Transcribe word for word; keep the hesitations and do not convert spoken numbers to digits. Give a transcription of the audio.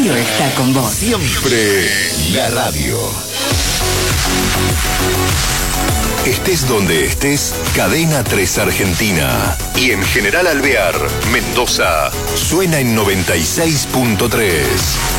radio está con vos. Siempre la radio. Estés donde estés, Cadena tres Argentina. Y en General Alvear, Mendoza, suena en noventa y seis punto tres.